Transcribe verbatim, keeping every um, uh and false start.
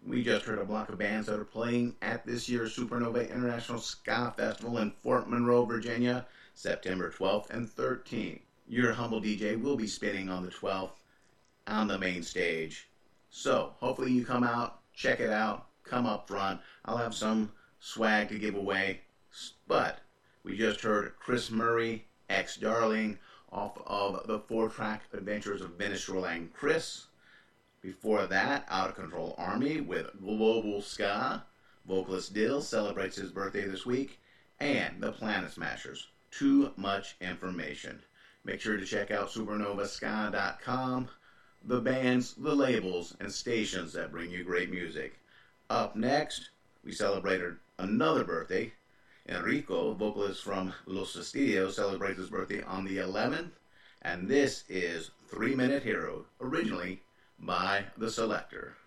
We just heard a block of bands that are playing at this year's Supernova International Ska Festival in Fort Monroe, Virginia, September twelfth and thirteenth. Your humble D J will be spinning on the twelfth on the main stage. So, hopefully you come out, check it out, come up front. I'll have some swag to give away. But we just heard Chris Murray, X Darling, off of the four-track Adventures of Minstrel and Chris. Before that, Out of Control Army with Global Ska. Vocalist Dill celebrates his birthday this week. And the Planet Smashers. Too much information. Make sure to check out supernova ska dot com, the bands, the labels, and stations that bring you great music. Up next, we celebrated another birthday. Enrico, vocalist from Los Fastidios, celebrates his birthday on the eleventh. And this is Three Minute Hero, originally by The Selector.